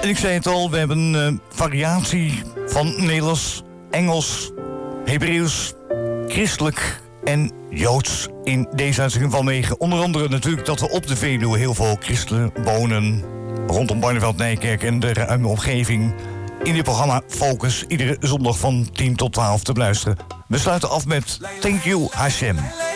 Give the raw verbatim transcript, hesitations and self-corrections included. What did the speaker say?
En ik zei het al, we hebben een uh, variatie van Nederlands, Engels, Hebreeuws, christelijk en Joods in deze uitzending van Wegen. Onder andere natuurlijk dat we op de Veluwe heel veel christenen wonen rondom Barneveld, Nijkerk en de ruime omgeving. In dit programma Focus, iedere zondag van tien tot twaalf te beluisteren. We sluiten af met Thank You Hashem.